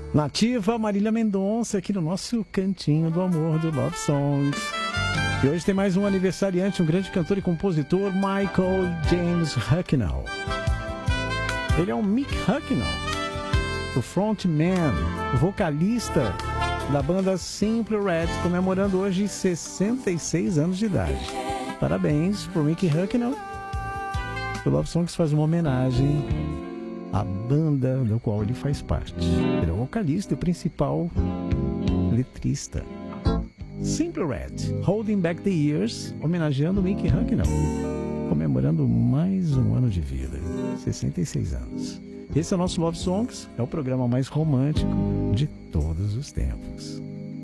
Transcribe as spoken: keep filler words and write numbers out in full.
Nativa Marília Mendonça aqui no nosso cantinho do amor do Love Songs. E hoje tem mais um aniversariante, um grande cantor e compositor, Michael James Hucknall. Ele é um Mick Hucknall, o frontman, o vocalista da banda Simply Red, comemorando hoje sessenta e seis anos de idade. Parabéns pro Mick Hucknall. O Love Songs faz uma homenagem à banda da qual ele faz parte. Ele é o vocalista e o principal letrista. Simple Red, Holding Back the Years, homenageando Mick Hucknall, comemorando mais um ano de vida, sessenta e seis anos. Esse é o nosso Love Songs, é o programa mais romântico de todos os tempos.